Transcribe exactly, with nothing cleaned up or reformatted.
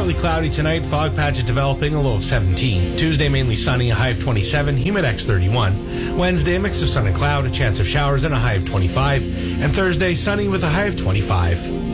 partly cloudy tonight. Fog patches developing, a low of seventeen. Tuesday, mainly sunny, a high of twenty-seven. Humidex thirty-one. Wednesday, a mix of sun and cloud, a chance of showers, and a high of twenty-five. And Thursday, sunny with a high of twenty-five.